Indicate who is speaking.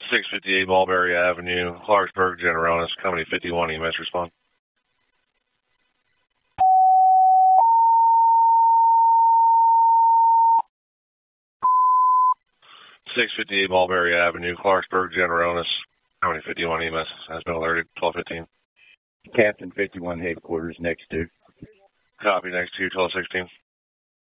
Speaker 1: 658 Mulberry Avenue, Clarksburg, Generonis, Company 51, EMS respond. .658 Mulberry Avenue, Clarksburg, Generonis, Company 51, EMS has been alerted, 1215.
Speaker 2: Captain 51 headquarters next to.
Speaker 1: Copy, next to 1216.